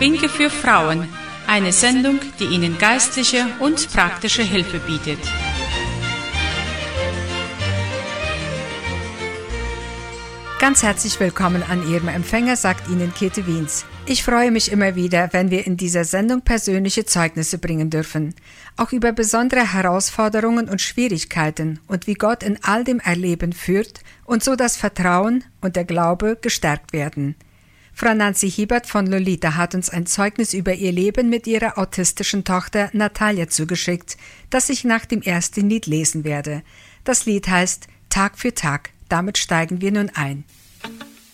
Winke für Frauen, eine Sendung, die Ihnen geistliche und praktische Hilfe bietet. Ganz herzlich willkommen an Ihrem Empfänger, sagt Ihnen Käthe Wiens. Ich freue mich immer wieder, wenn wir in dieser Sendung persönliche Zeugnisse bringen dürfen. Auch über besondere Herausforderungen und Schwierigkeiten und wie Gott in all dem Erleben führt und so das Vertrauen und der Glaube gestärkt werden. Frau Nancy Hiebert von Lolita hat uns ein Zeugnis über ihr Leben mit ihrer autistischen Tochter Natalia zugeschickt, das ich nach dem ersten Lied lesen werde. Das Lied heißt Tag für Tag. Damit steigen wir nun ein.